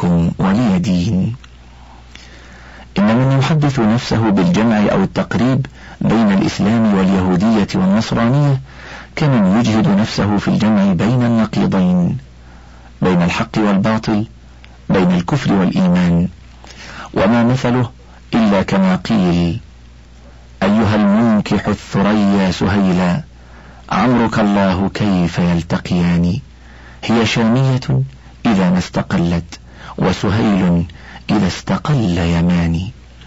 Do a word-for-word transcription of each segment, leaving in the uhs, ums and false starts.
دينكم ولي دين. إن من يحدث نفسه بالجمع أو التقريب بين الإسلام واليهودية والنصرانية كمن يجهد نفسه في الجمع بين النقيضين، بين الحق والباطل، بين الكفر والإيمان، وما مثله إلا كما قيل: أيها المنكح الثريا سهيلا عمرك الله كيف يلتقيان، هي شامية إذا ما استقلت وسهيل إذا استقل يماني.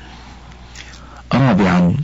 رابعا،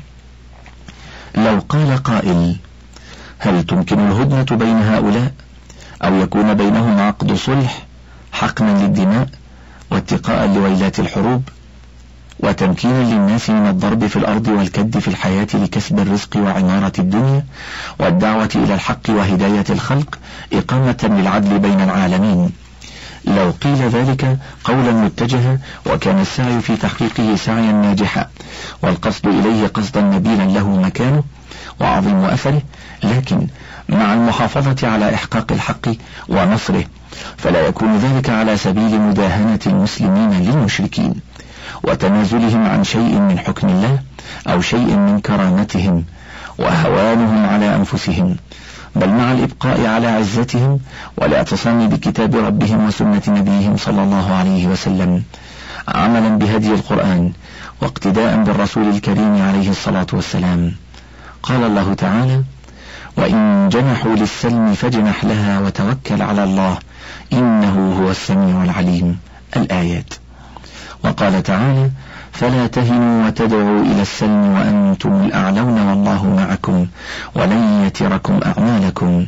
لو قال قائل: هل تمكن الهدنة بين هؤلاء أو يكون بينهم عقد صلح حقنا للدماء واتقاء لويلات الحروب وتمكينا للناس من الضرب في الأرض والكد في الحياة لكسب الرزق وعمارة الدنيا والدعوة إلى الحق وهداية الخلق إقامة للعدل بين العالمين؟ لو قيل ذلك قولا متجها وكان السعي في تحقيقه سعيا ناجحا والقصد إليه قصدا نبيلا له مكانه وعظيم أثره، لكن مع المحافظة على إحقاق الحق ونصره، فلا يكون ذلك على سبيل مداهنة المسلمين للمشركين وتنازلهم عن شيء من حكم الله أو شيء من كرامتهم وهوانهم على أنفسهم، بل مع الإبقاء على عزتهم والاعتصام بكتاب ربهم وسنة نبيهم صلى الله عليه وسلم، عملا بهدي القرآن واقتداء بالرسول الكريم عليه الصلاة والسلام. قال الله تعالى: وإن جنحوا للسلم فاجنح لها وتوكل على الله إنه هو السميع العليم، الآيات. وقال تعالى: فلا تهنوا وتدعوا إلى السلم وأنتم الأعلون والله معكم ولن يتركم أعمالكم.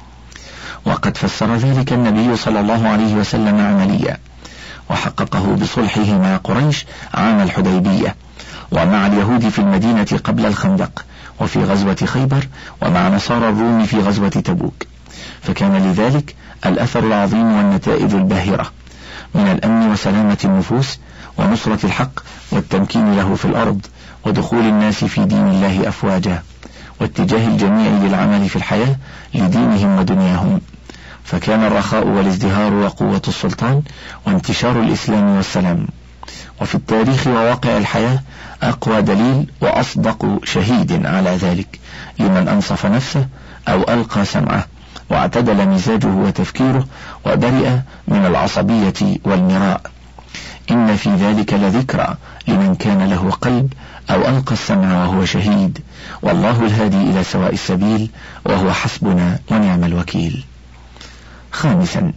وقد فسر ذلك النبي صلى الله عليه وسلم عمليا وحققه بصلحه مع قريش عام الحديبية ومع اليهود في المدينة قبل الخندق وفي غزوة خيبر ومع نصارى الروم في غزوة تبوك، فكان لذلك الأثر العظيم والنتائج الباهرة من الأمن وسلامة النفوس ونصرة الحق والتمكين له في الأرض ودخول الناس في دين الله أفواجا واتجاه الجميع للعمل في الحياة لدينهم ودنياهم، فكان الرخاء والازدهار وقوة السلطان وانتشار الإسلام والسلام. وفي التاريخ وواقع الحياة أقوى دليل وأصدق شهيد على ذلك لمن أنصف نفسه أو ألقى سمعه واعتدل مزاجه وتفكيره وبرئ من العصبية والمراء. إن في ذلك لذكرى لمن كان له قلب أو ألقى السمع وهو شهيد، والله الهادي إلى سواء السبيل وهو حسبنا ونعم الوكيل. خامسا،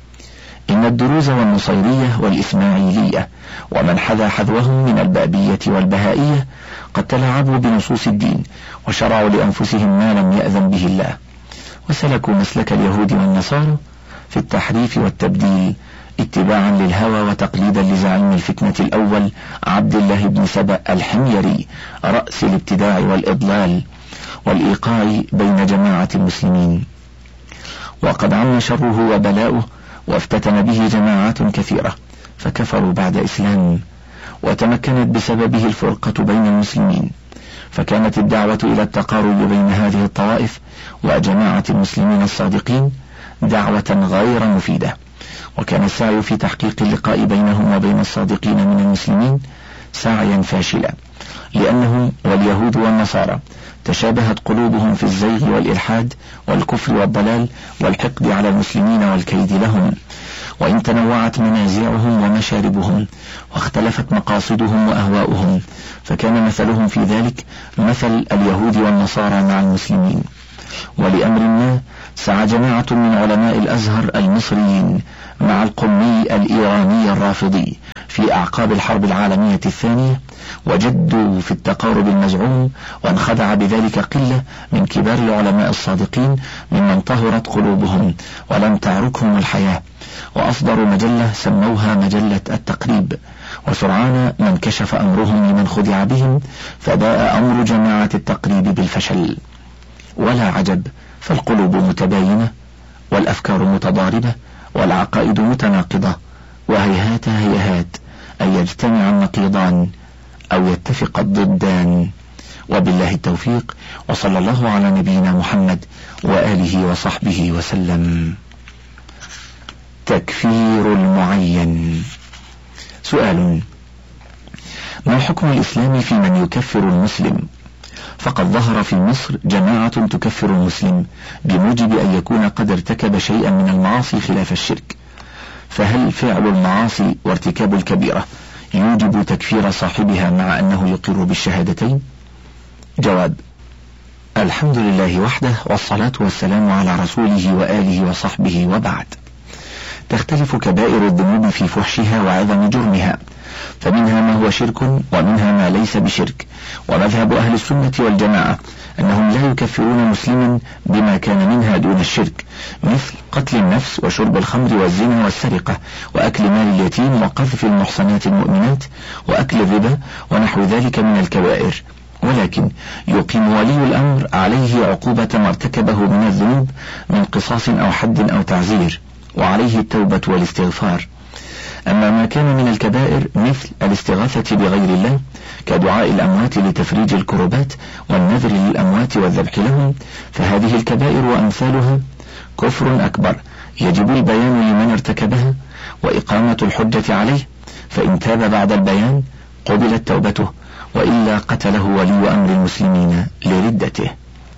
إن الدروز والنصيرية والإسماعيلية ومن حذا حذوهم من البابية والبهائية قد تلاعبوا بنصوص الدين وشرعوا لأنفسهم ما لم يأذن به الله، وسلكوا مسلك اليهود والنصارى في التحريف والتبديل اتباعا للهوى وتقليدا لزعيم الفتنة الأول عبد الله بن سبأ الحميري رأس الابتداع والإضلال والإيقاع بين جماعة المسلمين. وقد عم شره وبلاؤه وافتتن به جماعات كثيرة فكفروا بعد إسلام، وتمكنت بسببه الفرقة بين المسلمين، فكانت الدعوة إلى التقارب بين هذه الطوائف وجماعة المسلمين الصادقين دعوة غير مفيدة، وكان السعي في تحقيق اللقاء بينهم وبين الصادقين من المسلمين سعيا فاشلا، لأنهم واليهود والنصارى تشابهت قلوبهم في الزيغ والإلحاد والكفر والضلال والحقد على المسلمين والكيد لهم، وإن تنوعت منازعهم ومشاربهم واختلفت مقاصدهم وأهواؤهم، فكان مثلهم في ذلك مثل اليهود والنصارى مع المسلمين. ولأمر ما سعى جماعة من علماء الأزهر المصريين مع القمي الإيراني الرافضي في أعقاب الحرب العالمية الثانية، وجدوا في التقارب المزعوم، وانخدع بذلك قلة من كبار العلماء الصادقين ممن طهرت قلوبهم ولم تعركهم الحياة، وأصدروا مجلة سموها مجلة التقريب، وسرعان ما انكشف أمرهم لمن خدع بهم، فباء أمر جماعة التقريب بالفشل. ولا عجب، فالقلوب متباينة والأفكار متضاربة والعقائد متناقضة، وهيهات هيهات أن يجتمع النقيضان أو يتفق الضدان. وبالله التوفيق، وصلى الله على نبينا محمد وآله وصحبه وسلم. تكفير المعين. سؤال: ما حكم الإسلام في من يكفر المسلم؟ فقد ظهر في مصر جماعة تكفر المسلم بموجب أن يكون قد ارتكب شيئا من المعاصي خلاف الشرك، فهل فعل المعاصي وارتكاب الكبيرة يوجب تكفير صاحبها مع أنه يقر بالشهادتين؟ جواب: الحمد لله وحده، والصلاة والسلام على رسوله وآله وصحبه، وبعد. تختلف كبائر الذنوب في فحشها وعظم جرمها، فمنها ما هو شرك ومنها ما ليس بشرك، ومذهب أهل السنة والجماعة أنهم لا يكفرون مسلما بما كان منها دون الشرك، مثل قتل النفس وشرب الخمر والزنا والسرقة وأكل مال اليتيم وقذف المحصنات المؤمنات وأكل الربا ونحو ذلك من الكبائر، ولكن يقيم ولي الأمر عليه عقوبة ما ارتكبه من الذنوب من قصاص أو حد أو تعزير، وعليه التوبة والاستغفار. أما ما كان من الكبائر مثل الاستغاثة بغير الله كدعاء الأموات لتفريج الكربات والنذر للأموات والذبح لهم، فهذه الكبائر وأمثالها كفر أكبر يجب البيان لمن ارتكبها وإقامة الحجة عليه، فإن تاب بعد البيان قبلت توبته، وإلا قتله ولي أمر المسلمين لردته.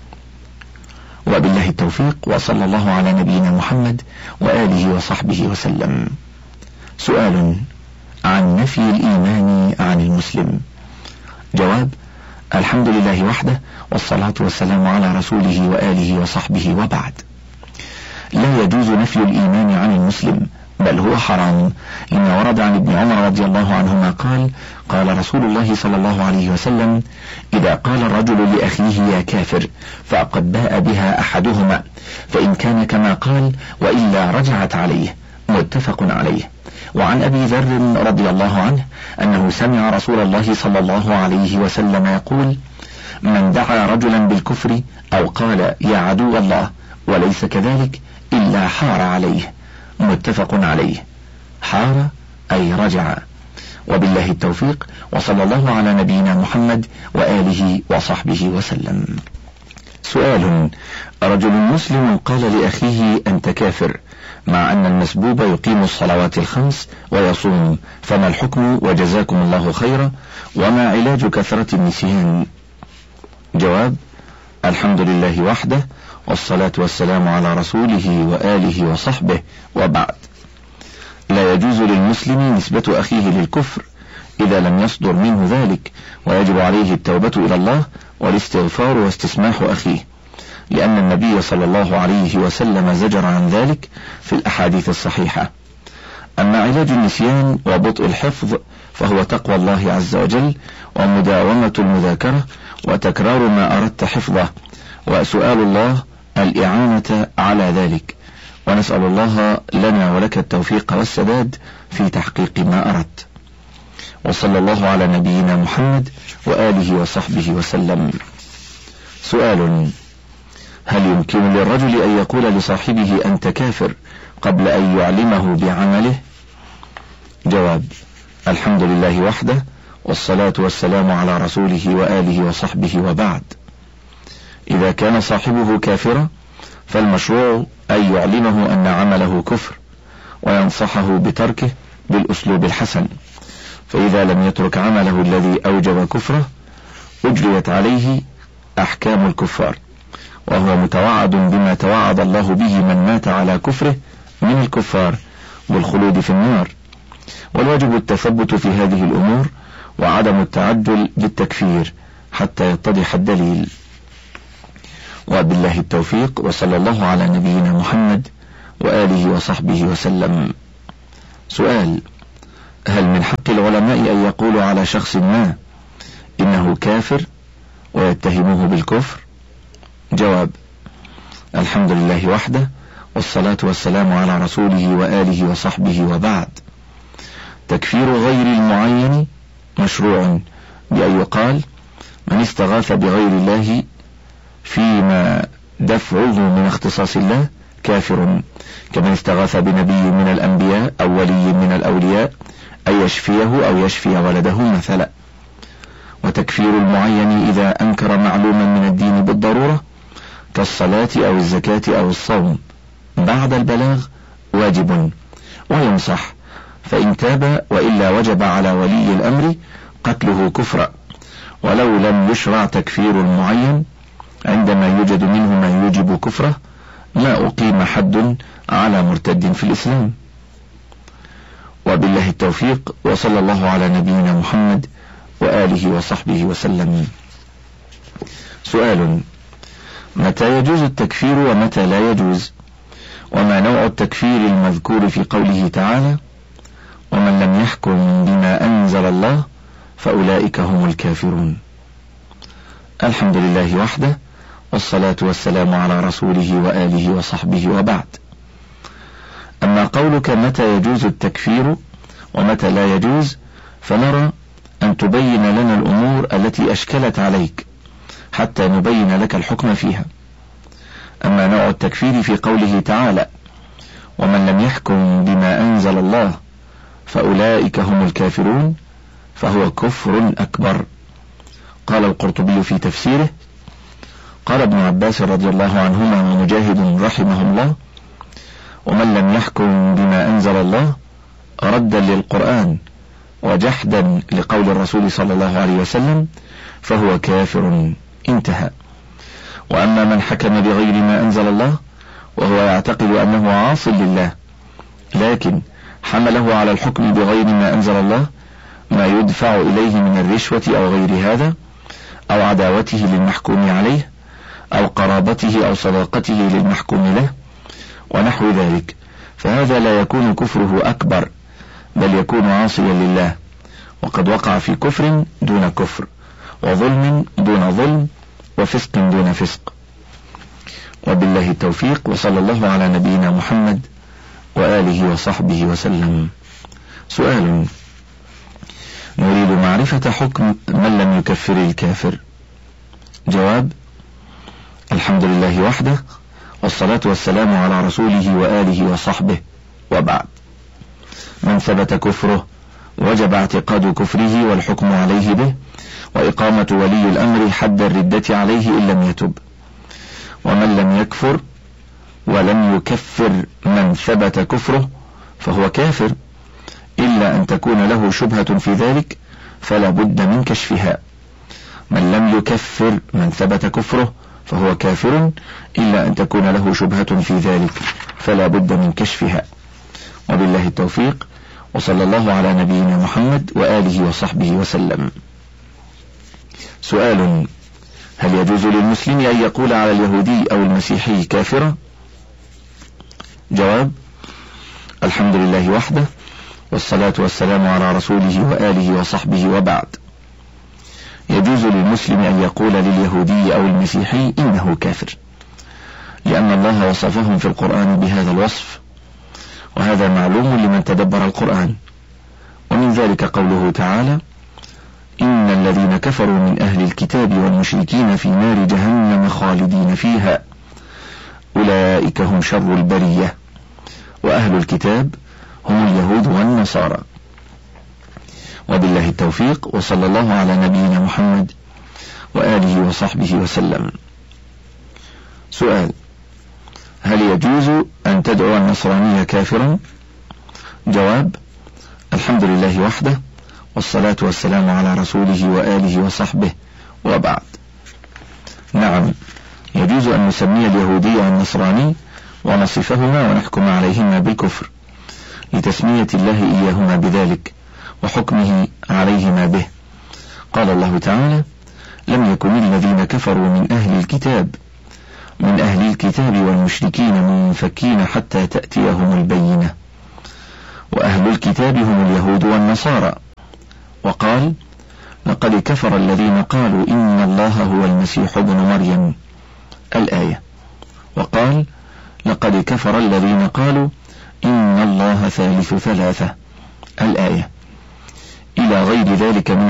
وبالله التوفيق، وصلى الله على نبينا محمد وآله وصحبه وسلم. سؤال عن نفي الإيمان عن المسلم. جواب: الحمد لله وحده، والصلاة والسلام على رسوله وآله وصحبه، وبعد. لا يجوز نفي الإيمان عن المسلم، بل هو حرام، لما ورد عن ابن عمر رضي الله عنهما قال: قال رسول الله صلى الله عليه وسلم: إذا قال الرجل لأخيه يا كافر فقد باء بها أحدهما، فإن كان كما قال وإلا رجعت عليه. متفق عليه. وعن أبي ذر رضي الله عنه أنه سمع رسول الله صلى الله عليه وسلم يقول: من دعا رجلا بالكفر أو قال يا عدو الله وليس كذلك إلا حار عليه. متفق عليه. حار أي رجع. وبالله التوفيق، وصلى الله على نبينا محمد وآله وصحبه وسلم. سؤال: رجل مسلم قال لأخيه أنت كافر، مع أن المسبوب يقيم الصلوات الخمس ويصوم، فما الحكم وجزاكم الله خيرا، وما علاج كثرة النسيان؟ جواب: الحمد لله وحده، والصلاة والسلام على رسوله وآله وصحبه، وبعد. لا يجوز للمسلم نسبة أخيه للكفر إذا لم يصدر منه ذلك، ويجب عليه التوبة إلى الله والاستغفار واستسماح أخيه، لأن النبي صلى الله عليه وسلم زجر عن ذلك في الأحاديث الصحيحة. أما علاج النسيان وبطء الحفظ فهو تقوى الله عز وجل ومداومة المذاكرة وتكرار ما أردت حفظه، وسؤال الله الإعانة على ذلك، ونسأل الله لنا ولك التوفيق والسداد في تحقيق ما أردت. وصلى الله على نبينا محمد وآله وصحبه وسلم. سؤال: هل يمكن للرجل أن يقول لصاحبه أنت كافر قبل أن يعلمه بعمله؟ جواب: الحمد لله وحده، والصلاة والسلام على رسوله وآله وصحبه، وبعد. إذا كان صاحبه كافرا فالمشروع أن يعلمه أن عمله كفر وينصحه بتركه بالأسلوب الحسن، فإذا لم يترك عمله الذي أوجب كفره أجريت عليه أحكام الكفار، وهو متوعد بما توعد الله به من مات على كفره من الكفار والخلود في النار، والواجب التثبت في هذه الأمور وعدم التعجل بالتكفير حتى يتضح الدليل. وبالله التوفيق، وصلى الله على نبينا محمد وآله وصحبه وسلم. سؤال: هل من حق العلماء أن يقولوا على شخص ما إنه كافر ويتهموه بالكفر؟ جواب: الحمد لله وحده، والصلاة والسلام على رسوله وآله وصحبه، وبعد. تكفير غير المعين مشروع بأن يقال: من استغاث بغير الله فيما دفعه من اختصاص الله كافر، كمن استغاث بنبي من الأنبياء أو ولي من الأولياء أن يشفيه أو يشفي ولده مثلا. وتكفير المعين إذا أنكر معلوما من الدين بالضرورة كالصلاة أو الزكاة أو الصوم بعد البلاغ واجب، وينصح فإن تاب وإلا وجب على ولي الأمر قتله كفرا، ولو لم يشرع تكفير المعين عندما يوجد منه ما يوجب كفره ما أقيم حد على مرتد في الإسلام. وبالله التوفيق، وصلى الله على نبينا محمد وآله وصحبه وسلم. سؤال: متى يجوز التكفير ومتى لا يجوز؟ وما نوع التكفير المذكور في قوله تعالى: ومن لم يحكم بما أنزل الله فأولئك هم الكافرون؟ الحمد لله وحده، والصلاة والسلام على رسوله وآله وصحبه، وبعد. أما قولك متى يجوز التكفير ومتى لا يجوز، فنرى أن تبين لنا الأمور التي أشكلت عليك حتى نبين لك الحكم فيها. أما نوع التكفير في قوله تعالى: ومن لم يحكم بما أنزل الله فأولئك هم الكافرون، فهو كفر أكبر. قال القرطبي في تفسيره: قال ابن عباس رضي الله عنهما ومجاهد رحمه الله: ومن لم يحكم بما أنزل الله ردا للقرآن وجحدا لقول الرسول صلى الله عليه وسلم فهو كافر، انتهى. وأما من حكم بغير ما أنزل الله وهو يعتقد أنه عاص لله، لكن حمله على الحكم بغير ما أنزل الله ما يدفع إليه من الرشوة أو غير هذا، أو عداوته للمحكوم عليه، أو قرابته أو صداقته للمحكوم له ونحو ذلك، فهذا لا يكون كفره أكبر، بل يكون عاصيا لله، وقد وقع في كفر دون كفر، وظلم دون ظلم، وفسق دون فسق. وبالله التوفيق، وصلى الله على نبينا محمد وآله وصحبه وسلم. سؤال: نريد معرفة حكم من لم يكفر الكافر. جواب: الحمد لله وحده، والصلاة والسلام على رسوله وآله وصحبه، وبعد. من ثبت كفره وجب اعتقاد كفره والحكم عليه به، وإقامة ولي الأمر حد الردة عليه إن لم يتب. ومن لم يكفر ولم يكفر من ثبت كفره فهو كافر، إلا أن تكون له شبهة في ذلك فلا بد من كشفها. من لم يكفر من ثبت كفره فهو كافر، إلا أن تكون له شبهة في ذلك فلا بد من كشفها. وبالله التوفيق، وصلى الله على نبينا محمد وآله وصحبه وسلم. سؤال: هل يجوز للمسلم أن يقول على اليهودي أو المسيحي كافرا؟ جواب: الحمد لله وحده، والصلاة والسلام على رسوله وآله وصحبه، وبعد. يجوز للمسلم أن يقول لليهودي أو المسيحي إنه كافر، لأن الله وصفهم في القرآن بهذا الوصف، وهذا معلوم لمن تدبر القرآن. ومن ذلك قوله تعالى: إن الذين كفروا من أهل الكتاب والمشركين في نار جهنم خالدين فيها أولئك هم شر البرية، وأهل الكتاب هم اليهود والنصارى. وبالله التوفيق، وصلى الله على نبينا محمد وآله وصحبه وسلم. سؤال: هل يجوز أن تدعو النصراني كافرا؟ جواب: الحمد لله وحده، والصلاة والسلام على رسوله وآله وصحبه، وبعد. نعم، يجوز أن نسمي اليهودي والنصراني ونصفهما ونحكم عليهما بالكفر لتسمية الله إياهما بذلك وحكمه عليهما به. قال الله تعالى: لم يكن الذين كفروا من أهل الكتاب من أهل الكتاب والمشركين منفكين حتى تأتيهم البينة، وأهل الكتاب هم اليهود والنصارى. وقال: لقد كفر الذين قالوا إن الله هو المسيح ابن مريم، الآية. وقال: لقد كفر الذين قالوا إن الله ثالث ثلاثة، الآية، إلى غير ذلك من